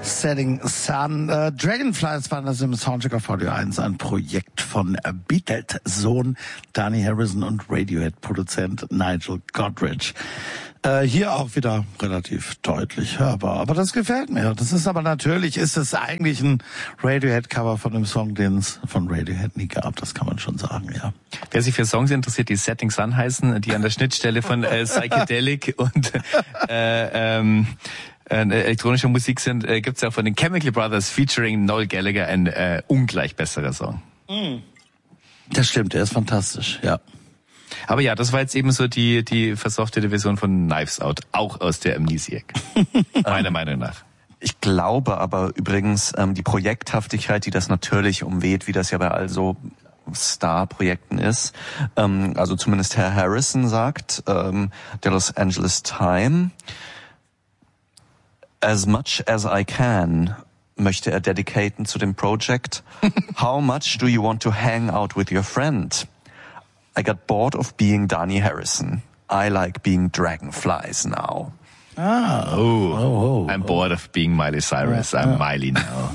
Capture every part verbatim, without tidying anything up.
Setting Sun. Äh, Dragonflies waren das im Soundcheck auf V D eins, ein Projekt von Beatles-Sohn Dhani Harrison und Radiohead-Produzent Nigel Godrich. Äh, hier auch wieder relativ deutlich hörbar, aber das gefällt mir. Das ist aber natürlich, ist es eigentlich ein Radiohead-Cover von dem Song, den es von Radiohead nie gab, das kann man schon sagen, ja. Wer sich für Songs interessiert, die Setting Sun heißen, die an der Schnittstelle von äh, Psychedelic und äh, ähm, äh, elektronischer Musik sind, äh, gibt's ja auch von den Chemical Brothers featuring Noel Gallagher ein äh, ungleich besserer Song. Das stimmt, der ist fantastisch, ja. Aber ja, das war jetzt eben so die die versoftete Version von Knives Out, auch aus der Amnesiac, meiner Meinung nach. Ich glaube aber übrigens, ähm, die Projekthaftigkeit, die das natürlich umweht, wie das ja bei all so Star-Projekten ist, ähm, also zumindest Herr Harrison sagt, ähm, der Los Angeles Times, as much as I can, möchte er dedicaten zu dem Project. How much do you want to hang out with your friend? I got bored of being Dhani Harrison. I like being Dragonflies now. Ah, oh, oh, oh, I'm oh. bored of being Miley Cyrus. Ja, I'm ja. Miley now.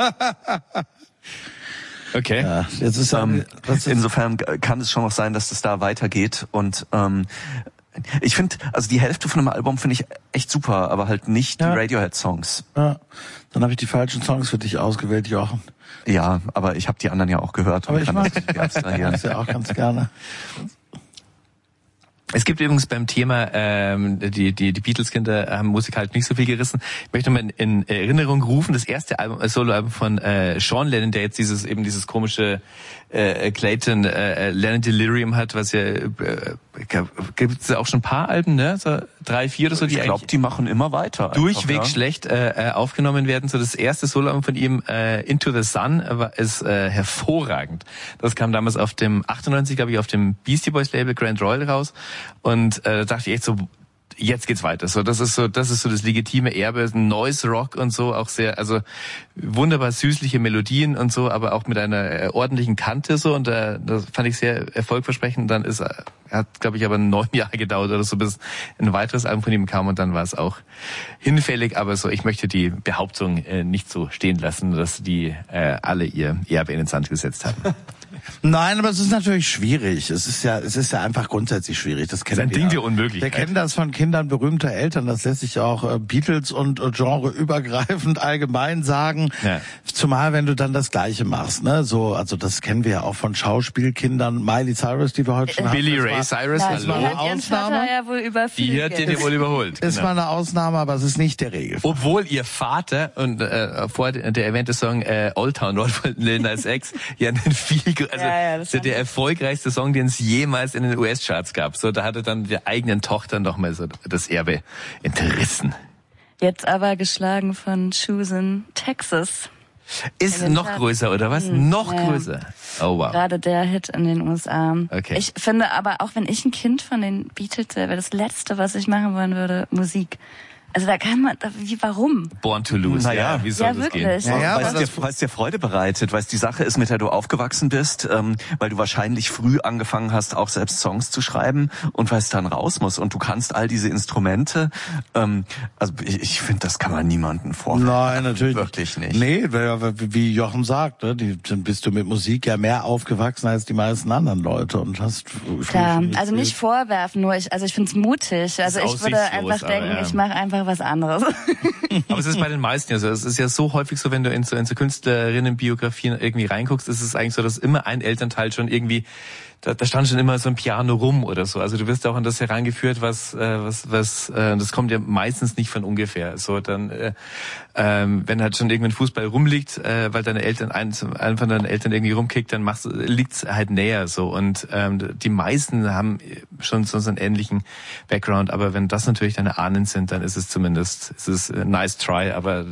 Okay. Ja, jetzt ist Ähm, das ist insofern kann es schon noch sein, dass das da weitergeht und ähm, ich finde, also die Hälfte von dem Album finde ich echt super, aber halt nicht Ja. die Radiohead-Songs. ja, dann habe ich die falschen Songs für dich ausgewählt, Jochen. Ja, aber ich habe die anderen ja auch gehört. Aber und ich kann mag das nicht abstrahieren. das ja auch ganz gerne. Es gibt übrigens beim Thema, ähm, die, die, die Beatles-Kinder haben Musik halt nicht so viel gerissen. Ich möchte mal in, in Erinnerung rufen, das erste Album, äh, Soloalbum von äh, Sean Lennon, der jetzt dieses, eben dieses komische äh, Clayton äh, Lennon Delirium hat, was ja, äh, gibt es auch schon ein paar Alben, ne? So drei, vier oder so, die Ich glaube, die machen immer weiter. einfach, durchweg ja. schlecht äh, äh, aufgenommen werden. So das erste Soloalbum von ihm, äh, Into the Sun, war ist äh, hervorragend. Das kam damals auf dem achtundneunzig, glaube ich, auf dem Beastie Boys Label Grand Royal raus. Und äh, dachte ich echt so, jetzt geht's weiter. So, das ist so, das ist so das legitime Erbe, Noise Rock und so, auch sehr, also wunderbar süßliche Melodien und so, aber auch mit einer äh, ordentlichen Kante so. Und äh, das fand ich sehr erfolgversprechend. Dann ist, äh, hat, glaube ich, aber neun Jahre gedauert oder so, bis ein weiteres Album von ihm kam und dann war es auch hinfällig. Aber so, ich möchte die Behauptung äh, nicht so stehen lassen, dass die äh, alle ihr Erbe in den Sand gesetzt haben. Nein, aber es ist natürlich schwierig. Es ist ja, es ist ja einfach grundsätzlich schwierig. Das kennen Das ist ein wir Ding ja. der Unmöglichkeit. Wir kennen das von Kindern berühmter Eltern. Das lässt sich ja auch äh, Beatles und äh, genreübergreifend allgemein sagen. Ja. Zumal, wenn du dann das Gleiche machst, ne? So, also das kennen wir ja auch von Schauspielkindern. Miley Cyrus, die wir heute schon Billy hatten. Ray Das war- Cyrus, das war hallo. eine hat ihren Ausnahme. Vater ja wohl Die überflügelt. hat den ja wohl überholt. Ist genau. mal eine Ausnahme, aber es ist nicht der Regelfall. Obwohl ihr Vater und äh, vor der, der erwähnte Song äh, Old Town Road von Lil Nas X ja einen viel, also Ja, ja, das der, fand der ich. erfolgreichste Song, den es jemals in den U S-Charts gab. So, da hatte dann der eigenen Tochter noch mal so das Erbe entrissen. Jetzt aber geschlagen von Choosing Texas. Ist In den noch Charts. größer, oder was? Hm, noch ja. größer. Oh wow. Gerade der Hit in den U S A. Okay. Ich finde aber, auch wenn ich ein Kind von den Beatles wäre, wäre das Letzte, was ich machen wollen würde, Musik. Also da kann man, da, wie, warum? Born to Lose. Naja. Ja, wie soll Ja, das wirklich. gehen? Ja, ja, weil es aber dir, das- weil es dir Freude bereitet, weil es die Sache ist, mit der du aufgewachsen bist, ähm, weil du wahrscheinlich früh angefangen hast, auch selbst Songs zu schreiben und weil es dann raus muss und du kannst all diese Instrumente, ähm, also ich, ich finde, das kann man niemandem vorwerfen. Nein, natürlich Wirklich nicht. Nee, weil- wie Jochen sagt, ne, die, dann bist du mit Musik ja mehr aufgewachsen als die meisten anderen Leute und hast Klar, also nicht vorwerfen, nur ich, also ich finde es mutig. Also Ist ich würde aussichtslos, einfach denken, aber ja. ich mache einfach was anderes. Aber es ist bei den meisten ja so. Es ist ja so häufig so, wenn du in so, in so Künstlerinnenbiografien irgendwie reinguckst, ist es eigentlich so, dass immer ein Elternteil schon irgendwie, da, da stand schon immer so ein Piano rum oder so. Also du wirst auch an das herangeführt, was, äh, was, was, äh, das kommt ja meistens nicht von ungefähr. So dann, äh, ähm, wenn halt schon irgendein Fußball rumliegt, äh, weil deine Eltern, ein, ein von deinen Eltern irgendwie rumkickt, dann machst, liegt's halt näher so. Und ähm, die meisten haben schon so, so einen ähnlichen Background. Aber wenn das natürlich deine Ahnen sind, dann ist es zumindest, es ist a nice try, aber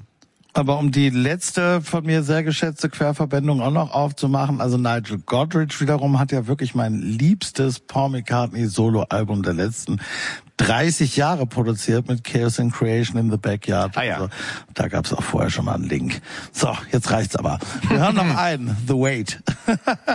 Aber um die letzte von mir sehr geschätzte Querverbindung auch noch aufzumachen, also Nigel Godrich wiederum hat ja wirklich mein liebstes Paul McCartney Solo-Album der letzten dreißig Jahre produziert mit Chaos and Creation in the Backyard. Ah ja. Also, da gab's auch vorher schon mal einen Link. So, jetzt reicht's aber. Wir hören noch einen, The Wait.